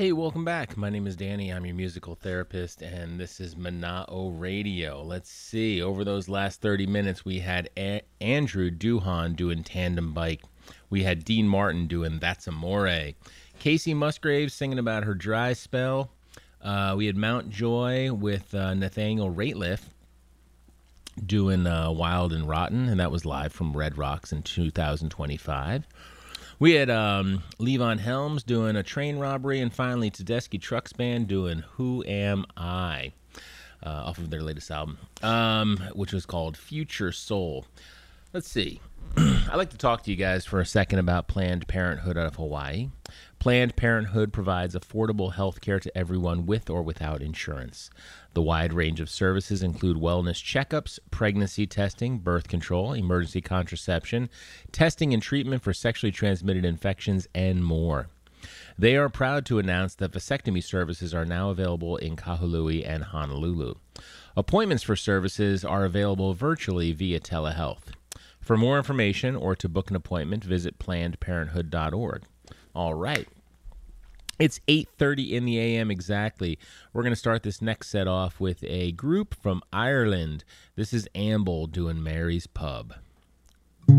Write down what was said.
Hey, welcome back. My name is Danny. I'm your musical therapist, and this is Mana'o Radio. Let's see. Over those last 30 minutes, we had Andrew Duhan doing Tandem Bike. We had Dean Martin doing That's Amore. Casey Musgraves singing about her dry spell. We had Mount Joy with Nathaniel Rateliff doing Wild and Rotten, and that was live from Red Rocks in 2025. We had Levon Helms doing A Train Robbery, and finally Tedeschi Trucks Band doing Who Am I, off of their latest album, which was called Future Soul. Let's see. I'd like to talk to you guys for a second about Planned Parenthood of Hawaii. Planned Parenthood provides affordable health care to everyone with or without insurance. The wide range of services include wellness checkups, pregnancy testing, birth control, emergency contraception, testing and treatment for sexually transmitted infections, and more. They are proud to announce that vasectomy services are now available in Kahului and Honolulu. Appointments for services are available virtually via telehealth. For more information or to book an appointment, visit PlannedParenthood.org. All right. It's 8:30 in the a.m. exactly. We're going to start this next set off with a group from Ireland. This is Amble doing Mary's Pub.